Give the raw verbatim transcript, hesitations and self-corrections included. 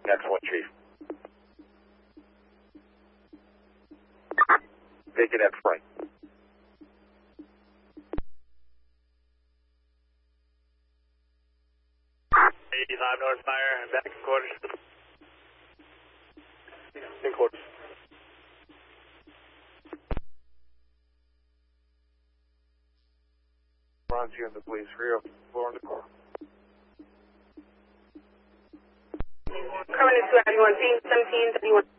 Excellent, Chief. Taking that Frank. eighty-five North Fire, back in quarters. In quarters. Ron's here in the police. Rear of floor in the car. Coming into everyone, team seventeen, seventy-one.